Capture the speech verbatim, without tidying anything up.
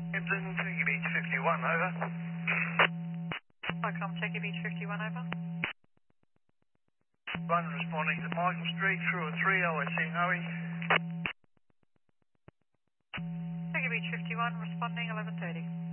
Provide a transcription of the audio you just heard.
Hampton, Turkey Beach fifty-one, over. Welcome, Turkey Beach fifty-one, over. One responding to Michael Street through a three O S C Hoey. Turkey Beach fifty-one, responding eleven thirty.